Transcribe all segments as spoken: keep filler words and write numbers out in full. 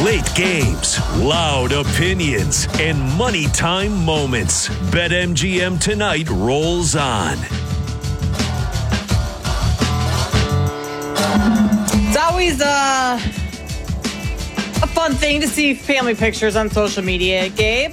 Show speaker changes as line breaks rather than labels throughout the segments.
Late games, loud opinions, and money time moments. BetMGM Tonight rolls on.
It's always uh, a fun thing to see family pictures on social media, Gabe.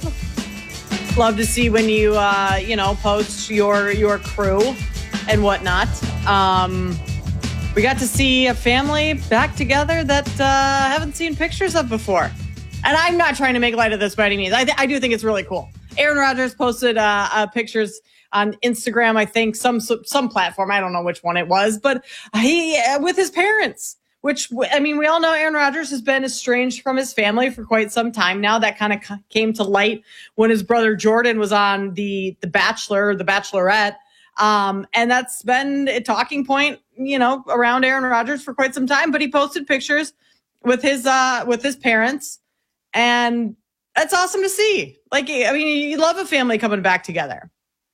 Love to see when you, uh, you know, post your your crew and whatnot. Um, we got to see a family back together that uh, I haven't seen pictures of before. And I'm not trying to make light of this by any means. I, th- I do think it's really cool. Aaron Rodgers posted uh, uh, pictures on Instagram, I think, some some platform. I don't know which one it was, but he uh, with his parents. Which, I mean, we all know Aaron Rodgers has been estranged from his family for quite some time now. That kind of c- came to light when his brother Jordan was on the The Bachelor, The Bachelorette. Um, and that's been a talking point, you know, around Aaron Rodgers for quite some time. But he posted pictures with his uh, with his parents. And that's awesome to see. Like, I mean, you love a family coming back together.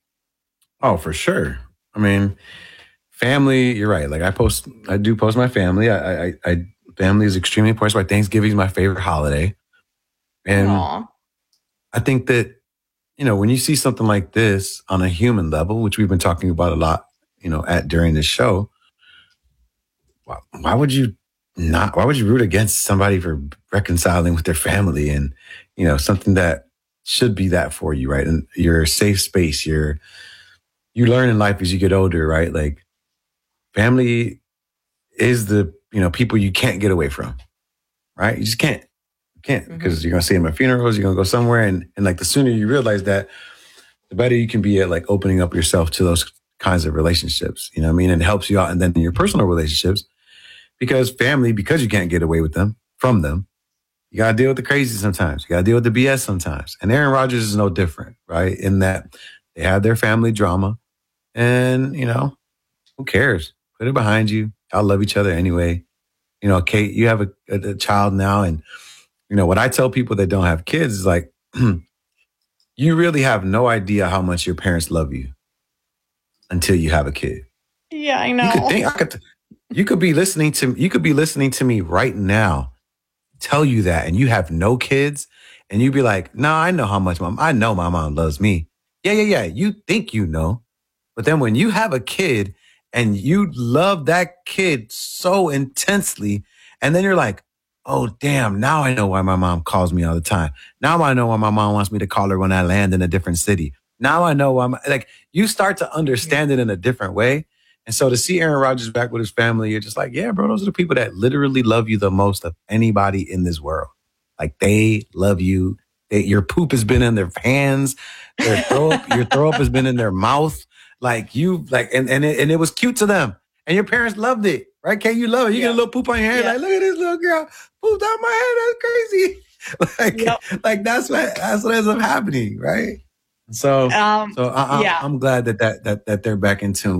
Oh, for sure. I mean, family, you're right. Like I post, I do post my family. I, I, I family is extremely important. Why Thanksgiving is my favorite holiday. And Aww. I think that, you know, when you see something like this on a human level, which we've been talking about a lot, you know, at during this show, why, why would you not, why would you root against somebody for reconciling with their family and, you know, something that should be that for you, right? And your safe space, your, you learn in life as you get older, right? Like family is the, you know, people you can't get away from, right? You just can't, you can't, because mm-hmm. you're going to see them at funerals, you're going to go somewhere. And, and like the sooner you realize that, the better you can be at like opening up yourself to those kinds of relationships, you know what I mean? And it helps you out. And then in your personal relationships, because family, because you can't get away with them, from them, you got to deal with the crazy sometimes. You got to deal with the B S sometimes. And Aaron Rodgers is no different, right? In that they have their family drama. And, you know, who cares? Put it behind you. Y'all love each other anyway. You know, Kate, you have a, a, a child now. And, you know, what I tell people that don't have kids is like, you really have no idea how much your parents love you until you have a kid.
Yeah, I know.
You could think, I could, you could be listening to, you could be listening to me right now, tell you that, and you have no kids, and you'd be like, no, I know how much mom, I know my mom loves me. Yeah, yeah, yeah. You think you know. But then when you have a kid and you love that kid so intensely, and then you're like, oh, damn, now I know why my mom calls me all the time. Now I know why my mom wants me to call her when I land in a different city. Now I know why, my, like, you start to understand it in a different way. And so to see Aaron Rodgers back with his family, you're just like, yeah, bro, those are the people that literally love you the most of anybody in this world. Like, they love you. They, your poop has been in their hands. Their throw up, your throw up has been in their mouth. Like you, like, and, and it, and it was cute to them. And your parents loved it, right? Can't you love it? You yeah. get a little poop on your hand. Yeah. Like, look at this little girl pooped out my head. That's crazy. like, yep. like that's what, that's what ends up happening. Right. So, um, so I, I, yeah. I'm glad that, that, that, that they're back in tune.